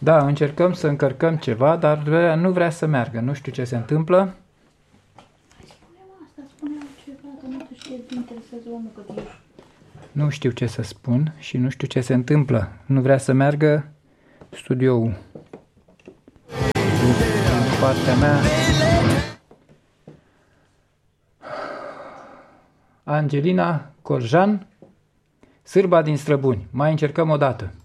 Da, încercăm să încărcăm ceva, dar nu vrea să meargă. Nu știu ce se întâmplă. Spune-mi ceva, că nu știu ce interesează omul că ești. Nu știu ce să spun și nu știu ce se întâmplă. Nu vrea să meargă studioul. Din partea mea... Angelina Corjan, Sârba din Străbuni. Mai încercăm o dată.